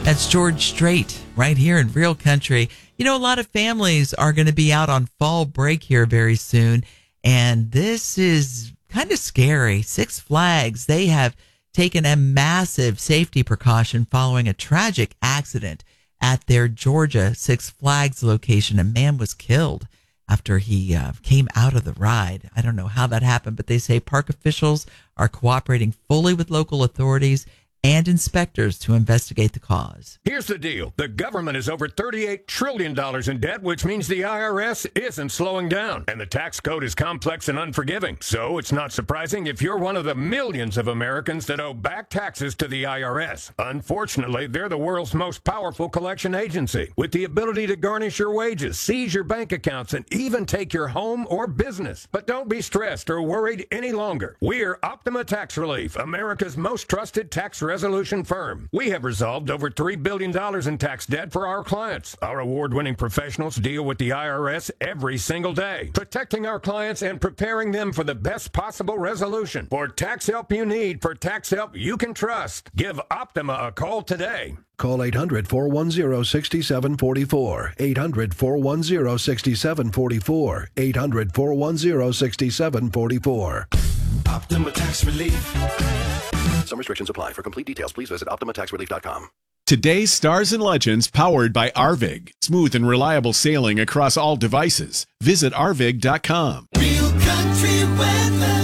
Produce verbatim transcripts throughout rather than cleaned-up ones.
That's George Strait right here in Real Country. You know, a lot of families are going to be out on fall break here very soon, and this is kind of scary. Six Flags, they have taken a massive safety precaution following a tragic accident at their Georgia Six Flags location. A man was killed after he uh, came out of the ride. I don't know how that happened, but they say park officials are cooperating fully with local authorities and inspectors to investigate the cause. Here's the deal. The government is over thirty-eight trillion dollars in debt, which means the I R S isn't slowing down. And the tax code is complex and unforgiving. So it's not surprising if you're one of the millions of Americans that owe back taxes to the I R S. Unfortunately, they're the world's most powerful collection agency, with the ability to garnish your wages, seize your bank accounts, and even take your home or business. But don't be stressed or worried any longer. We're Optima Tax Relief, America's most trusted tax resolution firm. We have resolved over three billion dollars in tax debt for our clients. Our award-winning professionals deal with the I R S every single day, protecting our clients and preparing them for the best possible resolution. For tax help you need, for tax help you can trust, give Optima a call today. Call eight hundred, four one zero, six seven four four. eight hundred, four one zero, six seven four four. eight hundred, four one zero, six seven four four. Optima Tax Relief. Some restrictions apply. For complete details, please visit optima tax relief dot com. Today's Stars and Legends powered by Arvig. Smooth and reliable sailing across all devices. Visit arvig dot com. Real Country Weather.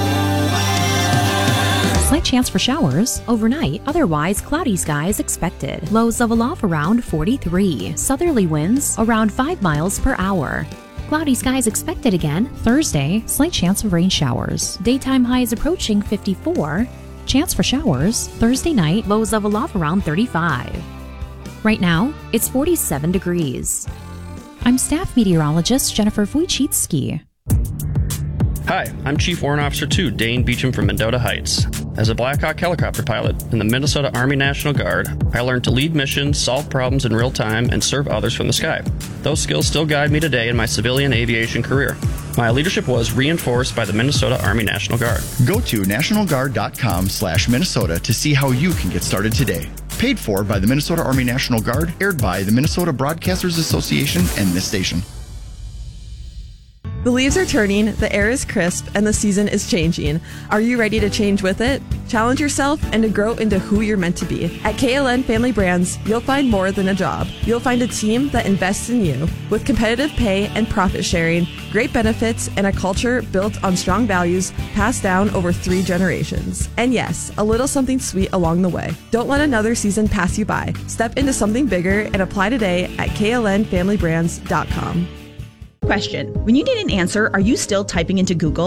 Slight chance for showers overnight, otherwise cloudy skies expected. Lows level off around forty-three. Southerly winds around five miles per hour. Cloudy skies expected again Thursday. Slight chance of rain showers. Daytime highs approaching fifty-four. Chance for showers Thursday night. Lows level off around thirty-five. Right now, it's forty-seven degrees. I'm staff meteorologist Jennifer Wojcicki. Hi, I'm Chief Warrant Officer two, Dane Beecham from Mendota Heights. As a Black Hawk helicopter pilot in the Minnesota Army National Guard, I learned to lead missions, solve problems in real time, and serve others from the sky. Those skills still guide me today in my civilian aviation career. My leadership was reinforced by the Minnesota Army National Guard. Go to national guard dot com slash Minnesota to see how you can get started today. Paid for by the Minnesota Army National Guard, aired by the Minnesota Broadcasters Association and this station. The leaves are turning, the air is crisp, and the season is changing. Are you ready to change with it? Challenge yourself and to grow into who you're meant to be. At K L N Family Brands, you'll find more than a job. You'll find a team that invests in you with competitive pay and profit sharing, great benefits, and a culture built on strong values passed down over three generations. And yes, a little something sweet along the way. Don't let another season pass you by. Step into something bigger and apply today at K L N family brands dot com. Question. When you need an answer, are you still typing into Google?